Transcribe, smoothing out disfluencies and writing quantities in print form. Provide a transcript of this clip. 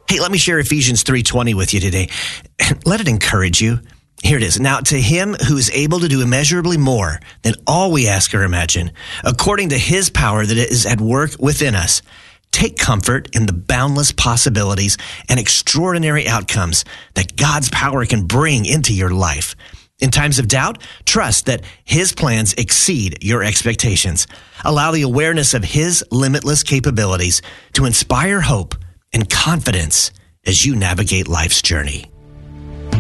Hey, let me share Ephesians 3:20 with you today. Let it encourage you. Here it is. Now, to him who is able to do immeasurably more than all we ask or imagine, according to his power that is at work within us, take comfort in the boundless possibilities and extraordinary outcomes that God's power can bring into your life. In times of doubt, trust that his plans exceed your expectations. Allow the awareness of his limitless capabilities to inspire hope and confidence as you navigate life's journey.